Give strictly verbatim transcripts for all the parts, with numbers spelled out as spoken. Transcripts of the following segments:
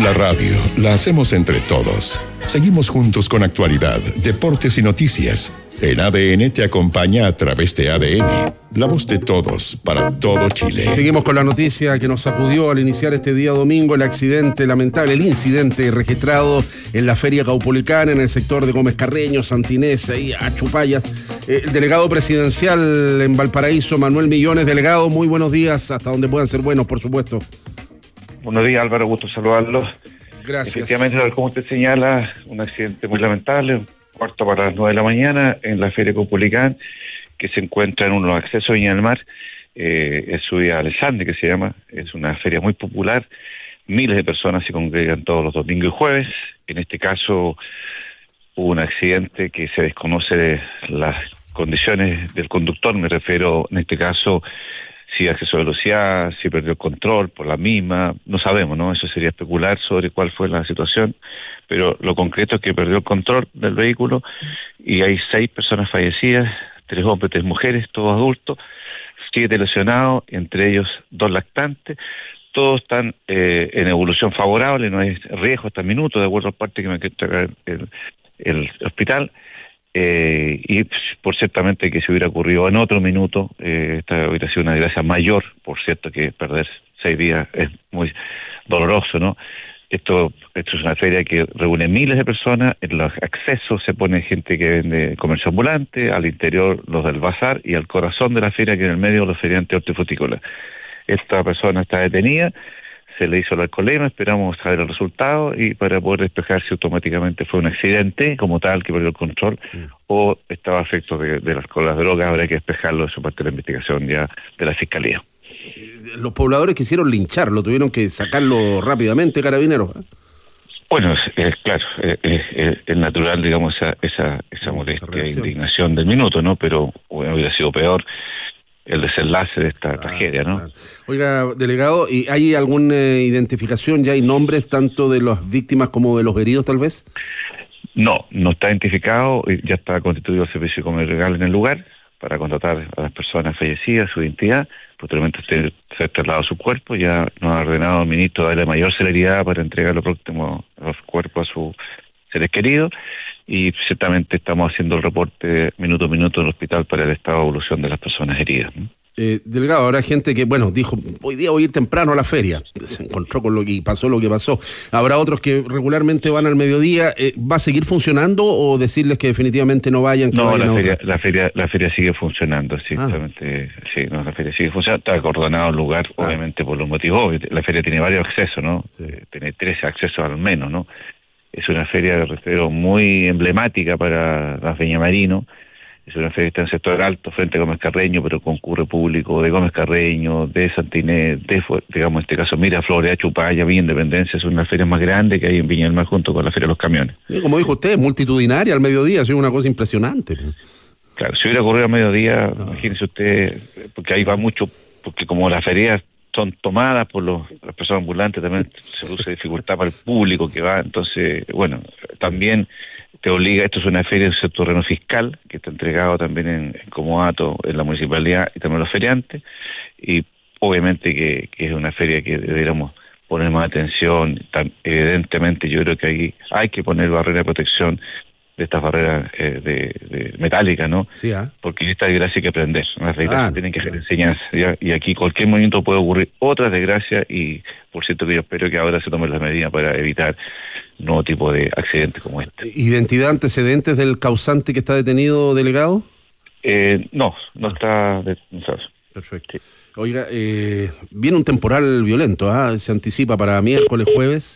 La radio la hacemos entre todos. Seguimos juntos con actualidad, deportes y noticias. En A D N te acompaña a través de A D N, la voz de todos para todo Chile. Seguimos con la noticia que nos sacudió al iniciar este día domingo, el accidente lamentable, el incidente registrado en la Feria Caupolicana, en el sector de Gómez Carreño, Santa Inés, ahí a Chupayas. Eh, el delegado presidencial en Valparaíso, Manuel Millones. Delegado, muy buenos días, hasta donde puedan ser buenos, por supuesto. Buenos días, Álvaro, gusto saludarlos. Gracias. Efectivamente, como usted señala, un accidente muy lamentable, cuarto para las nueve de la mañana, en la Feria Caupolicán, que se encuentra en unos accesos a Viña del Mar. Eh, es su día Alessandri, que se llama, es una feria muy popular. Miles de personas se congregan todos los domingos y jueves. En este caso, hubo un accidente que se desconoce de las condiciones del conductor, me refiero, en este caso, si acceso de velocidad, si perdió el control por la misma, no sabemos, ¿no? Eso sería especular sobre cuál fue la situación, pero lo concreto es que perdió el control del vehículo y hay seis personas fallecidas, tres hombres, tres mujeres, todos adultos, siete lesionados, entre ellos dos lactantes. Todos están eh, en evolución favorable, no hay riesgo hasta el minuto, de acuerdo al parte que me quiere entregar el, el hospital. Eh, y por ciertamente que si hubiera ocurrido en otro minuto, eh, esta hubiera sido una desgracia mayor. Por cierto que perder seis días es muy doloroso, ¿no? Esto, esto es una feria que reúne miles de personas. En los accesos se pone gente que vende comercio ambulante, al interior los del bazar y al corazón de la feria, que en el medio los feriantes hortifrutícolas. Esta persona está detenida, se le hizo el alcoholema, esperamos saber el resultado y para poder despejar si automáticamente fue un accidente como tal que perdió el control mm. o estaba a efectos de, de las, con las drogas. Habrá que despejarlo, eso parte de la investigación ya de la Fiscalía. Los pobladores quisieron lincharlo, tuvieron que sacarlo rápidamente, Carabineros. Bueno, es, es claro, es, es, es natural, digamos, esa esa, esa molestia e indignación del minuto, ¿no? Pero bueno, hubiera sido peor el desenlace de esta ah, tragedia, ¿no? Claro. Oiga, delegado, ¿y hay alguna eh, identificación, ya hay nombres tanto de las víctimas como de los heridos, tal vez? No, no está identificado, ya está constituido el servicio comercial en el lugar para contratar a las personas fallecidas, su identidad, posteriormente ser trasladado a su cuerpo. Ya nos ha ordenado el ministro darle mayor celeridad para entregar los próximos los cuerpos a sus seres queridos. Y ciertamente estamos haciendo el reporte minuto a minuto en el hospital para el estado de evolución de las personas heridas, ¿no? Eh, delegado, habrá gente que, bueno, dijo, hoy día voy a ir temprano a la feria, se encontró con lo que pasó, lo que pasó. Habrá otros que regularmente van al mediodía. Eh, ¿Va a seguir funcionando o decirles que definitivamente no vayan? Que no, vayan la, a feria, la feria la feria sigue funcionando, sí, ah. sí, no, la feria sigue funcionando, está acordonado el lugar, ah. obviamente por los motivos. La feria tiene varios accesos, ¿no? Sí. Eh, tiene trece accesos al menos, ¿no? Es una feria de refiero muy emblemática para las Viña Marino. Es una feria que está en el sector alto, frente a Gómez Carreño, pero concurre público de Gómez Carreño, de Santa Inés, de, digamos, en este caso, Miraflores, Chupaya, Villa Independencia. Es una feria más grande que hay en Viña del Mar junto con la Feria de los Camiones. Sí, como dijo usted, multitudinaria al mediodía, es una cosa impresionante. Claro, si hubiera ocurrido al mediodía, no. Imagínese usted, porque ahí va mucho, porque como las ferias son tomadas por los, las personas ambulantes, también se produce dificultad para el público que va. Entonces, bueno, también te obliga, esto es una feria de terreno fiscal, que está entregado también en, en Comodato, en la municipalidad y también los feriantes, y obviamente que, que es una feria que deberíamos poner más atención. Tan, evidentemente yo creo que ahí hay que poner barrera de protección de estas barreras eh, de, de metálicas, ¿no? Sí, ¿eh? Porque en esta desgracia hay que aprender, las desgracias ah, tienen que hacer enseñanza, ¿ya? Y aquí cualquier momento puede ocurrir otra desgracia y por cierto que yo espero que ahora se tomen las medidas para evitar nuevo tipo de accidentes como este. ¿Identidad, antecedentes del causante que está detenido, delegado? Eh, no, no ah. está detenido. Perfecto. Sí. Oiga, eh, viene un temporal violento, ¿ah? ¿eh? Se anticipa para miércoles, jueves.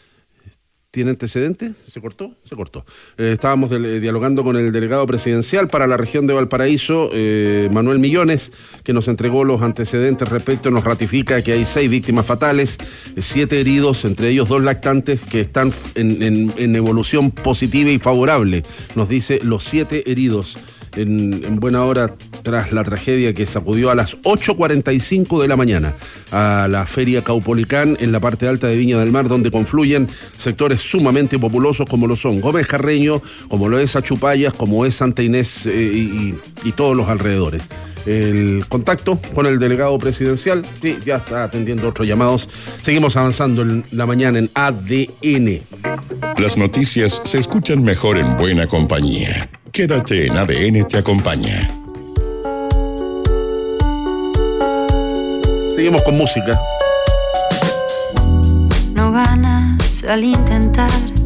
¿Tiene antecedentes? ¿Se cortó? Se cortó. Eh, estábamos de, dialogando con el delegado presidencial para la región de Valparaíso, eh, Manuel Millones, que nos entregó los antecedentes respecto, nos ratifica que hay seis víctimas fatales, siete heridos, entre ellos dos lactantes que están en, en, en evolución positiva y favorable. Nos dice los siete heridos. En, en buena hora tras la tragedia que sacudió a las ocho cuarenta y cinco de la mañana a la Feria Caupolicán en la parte alta de Viña del Mar, donde confluyen sectores sumamente populosos como lo son Gómez Carreño, como lo es Achupayas, como es Santa Inés eh, y, y todos los alrededores. El contacto con el delegado presidencial, sí, ya está atendiendo otros llamados. Seguimos avanzando en la mañana en A D N. Las noticias se escuchan mejor en buena compañía. Quédate en A D N Te Acompaña. Seguimos con música. No ganas al intentar